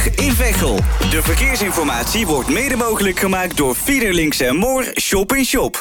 A20 in Veghel. De verkeersinformatie wordt mede mogelijk gemaakt door Fiederlinks en Moor Shop in Shop.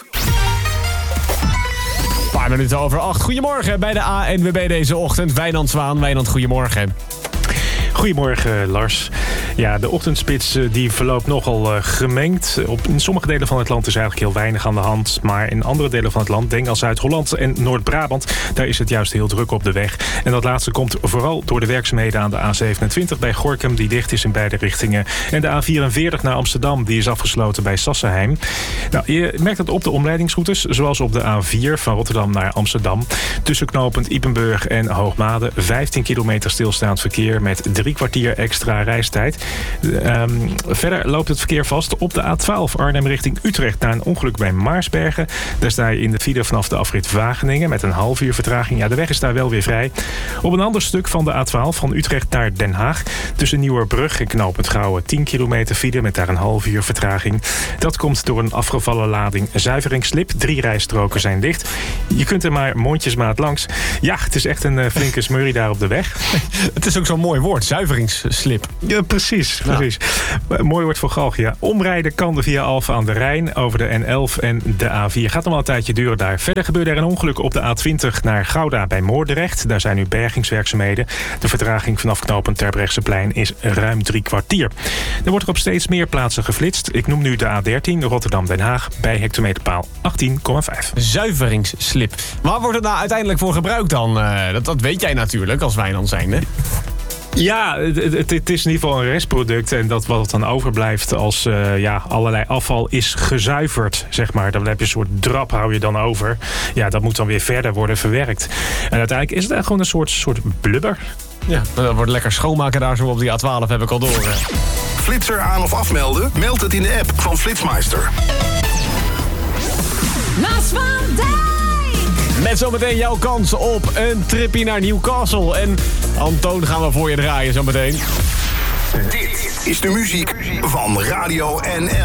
Een paar minuten over 8. Goedemorgen bij de ANWB deze ochtend. Wijnand Zwaan. Wijnand, goedemorgen. Goedemorgen, Lars. Ja, de ochtendspits die verloopt nogal gemengd. In sommige delen van het land is eigenlijk heel weinig aan de hand. Maar in andere delen van het land, denk aan Zuid-Holland en Noord-Brabant, daar is het juist heel druk op de weg. En dat laatste komt vooral door de werkzaamheden aan de A27 bij Gorinchem, die dicht is in beide richtingen. En de A44 naar Amsterdam, die is afgesloten bij Sassenheim. Nou, je merkt dat op de omleidingsroutes, zoals op de A4 van Rotterdam naar Amsterdam. Tussen knooppunt Ypenburg en Hoogmade 15 kilometer stilstaand verkeer met 3 kwartier extra reistijd. Verder loopt het verkeer vast op de A12 Arnhem richting Utrecht na een ongeluk bij Maarsbergen. Daar sta je in de file vanaf de afrit Wageningen met een half uur vertraging. Ja, de weg is daar wel weer vrij. Op een ander stuk van de A12 van Utrecht naar Den Haag tussen Nieuwerbrug en knooppunt Gouwen 10 kilometer file met daar een half uur vertraging. Dat komt door een afgevallen lading zuiveringsslip. 3 rijstroken zijn dicht. Je kunt er maar mondjesmaat langs. Ja, het is echt een flinke smurrie daar op de weg. Het is ook zo'n mooi woord, zuiveringsslip. Ja, precies. Mooi woord voor Galgia. Omrijden kan via Alphen aan de Rijn over de N11 en de A4. Gaat nog wel een tijdje duren daar. Verder gebeurde er een ongeluk op de A20 naar Gouda bij Moordrecht. Daar zijn nu bergingswerkzaamheden. De vertraging vanaf knooppunt Terbrechtseplein is ruim 3 kwartier. Er wordt er op steeds meer plaatsen geflitst. Ik noem nu de A13 Rotterdam-Den Haag bij hectometerpaal 18,5. Zuiveringsslip. Waar wordt het nou uiteindelijk voor gebruikt dan? Dat weet jij natuurlijk als Wijnand zijnde. Ja, het is in ieder geval een restproduct. En dat wat dan overblijft als allerlei afval is gezuiverd, zeg maar. Dan heb je een soort drap, hou je dan over. Ja, dat moet dan weer verder worden verwerkt. En uiteindelijk is het gewoon een soort blubber. Ja, dat wordt lekker schoonmaken daar zo op die A12, heb ik al door. Flitser aan of afmelden? Meld het in de app van Flitsmeister. Lars van Dijk! Met zometeen jouw kans op een tripje naar Newcastle. En Antoon gaan we voor je draaien zometeen. Dit is de muziek van Radio NL.